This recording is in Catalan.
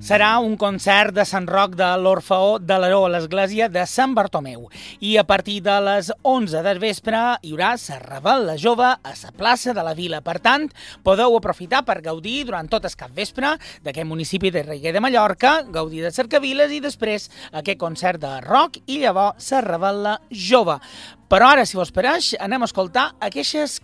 serà un concert de Sant Roc de l'Orfeó de l'Aró a l'església de Sant Bartomeu. I a partir de les 11 del vespre hi haurà la Revetlla Jove a la plaça de la Vila. Per tant, podeu aprofitar per gaudir durant tot el capvespre d'aquest municipi de Reguer de Mallorca, gaudir de cercaviles i després aquest concert de rock i llavors la Revetlla Jove. Però ara, si vos pareix, anem a escoltar aquestes